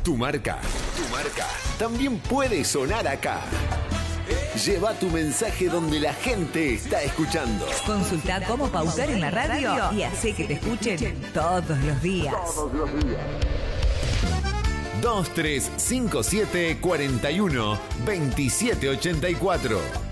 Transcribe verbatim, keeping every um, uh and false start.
Tu marca, tu marca, también puede sonar acá. Lleva tu mensaje donde la gente está escuchando. Consulta cómo pautar en la radio y hace que te escuchen todos los días. Todos los días. dos tres cinco siete cuarenta y uno veintisiete ochenta y cuatro